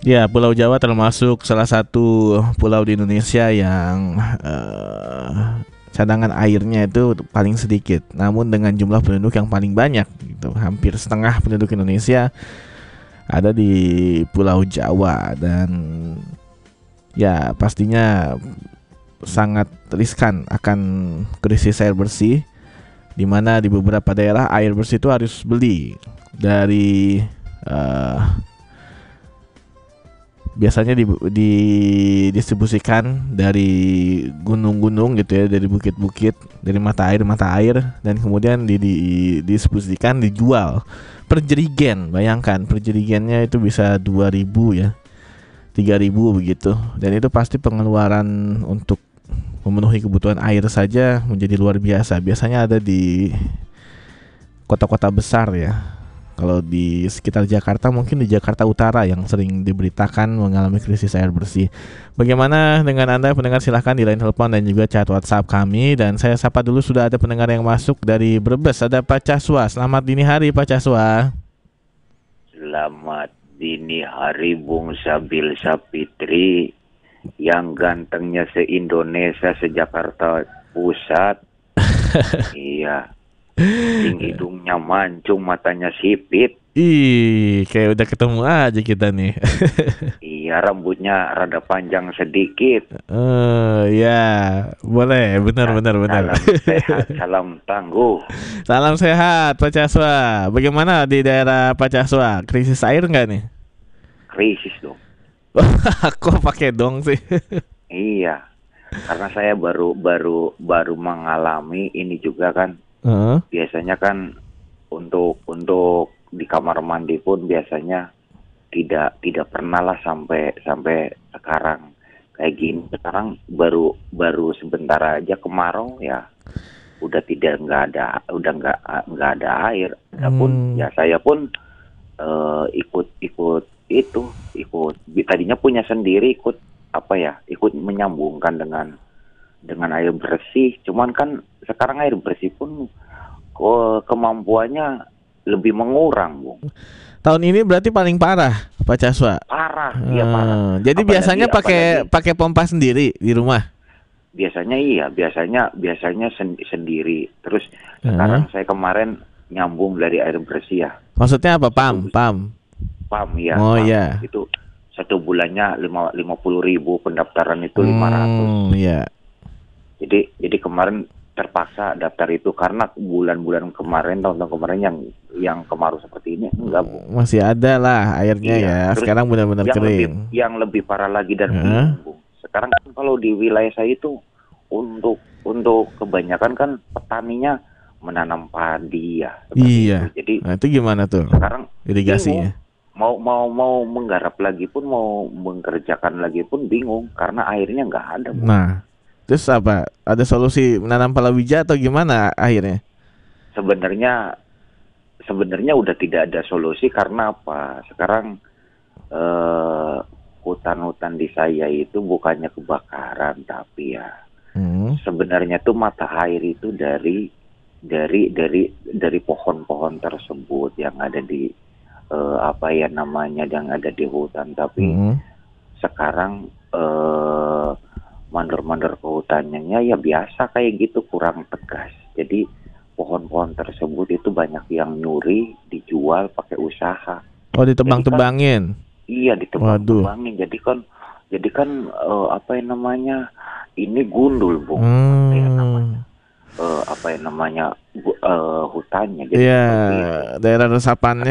Ya, Pulau Jawa termasuk salah satu pulau di Indonesia yang cadangan airnya itu paling sedikit, namun dengan jumlah penduduk yang paling banyak gitu. Hampir setengah penduduk Indonesia ada di Pulau Jawa dan ya pastinya sangat riskan akan krisis air bersih, di mana di beberapa daerah air bersih itu harus beli dari biasanya didistribusikan dari gunung-gunung gitu ya, dari bukit-bukit, dari mata air dan kemudian didistribusikan, dijual per jerigen. Bayangkan per jerigennya itu bisa 2.000 ya, 3.000 begitu. Dan itu pasti pengeluaran untuk memenuhi kebutuhan air saja menjadi luar biasa. Biasanya ada di kota-kota besar ya. Kalau di sekitar Jakarta, mungkin di Jakarta Utara yang sering diberitakan mengalami krisis air bersih. Bagaimana dengan Anda pendengar? Silahkan di line telepon dan juga chat WhatsApp kami. Dan saya sapa dulu, sudah ada pendengar yang masuk dari Brebes. Ada Pak Caswa. Selamat dini hari Pak Caswa. Selamat dini hari Bung Sabil Sapitri, yang gantengnya se-Indonesia, se-Jakarta Pusat. Iya. Hidungnya mancung, matanya sipit. Ih, kayak udah ketemu aja kita nih. Iya, rambutnya rada panjang sedikit. Ya, boleh, benar. Salam sehat, salam tangguh. Salam sehat Pak Caswa. Bagaimana di daerah Pak Caswa? Krisis air nggak nih? Krisis dong. Kok pakai dong sih? Iya, karena saya baru mengalami ini juga kan. Biasanya kan untuk di kamar mandi pun biasanya tidak pernah lah sampai sekarang kayak gini. Sekarang baru sebentar aja kemarau ya udah nggak ada air. Adapun ya saya pun ikut tadinya punya sendiri, ikut menyambungkan dengan air bersih. Cuman kan sekarang air bersih pun kemampuannya lebih mengurang, Bung. Tahun ini berarti paling parah, Pak Caswa. Parah, iya parah. Jadi biasanya pakai pompa sendiri di rumah. Biasanya sendiri. Terus sekarang saya kemarin nyambung dari air bersih ya. Maksudnya apa? Pam ya. Oh pam. iya. Itu 1 bulannya 50.000, pendaftaran itu 500. Iya. Jadi kemarin terpaksa daftar itu karena tahun-tahun kemarin yang kemarau seperti ini enggak, Bu. Masih ada lah airnya ya. Sekarang benar-benar kering. Yang lebih parah lagi dan bingung, Bu. Sekarang kan kalau di wilayah saya itu untuk kebanyakan kan petaninya menanam padi ya. Iya. Itu. Jadi nah, itu gimana tuh? Sekarang irigasinya? Mau menggarap lagi pun, mau mengerjakan lagi pun bingung karena airnya nggak ada, Bu. Nah, terus apa? Ada solusi menanam palawija atau gimana akhirnya? Sebenarnya udah tidak ada solusi karena apa? Sekarang hutan-hutan di saya itu bukannya kebakaran, tapi ya sebenarnya tuh mata air itu dari pohon-pohon tersebut yang ada di yang ada di hutan. Tapi sekarang mandor-mandor kehutanannya ya biasa kayak gitu, kurang tegas. Jadi pohon-pohon tersebut itu banyak yang nyuri, dijual pakai usaha. Oh, ditebang-tebangin? Iya, ditebang-tebangin. Jadi kan ini gundul, Bung. Hutannya. Jadi daerah resapannya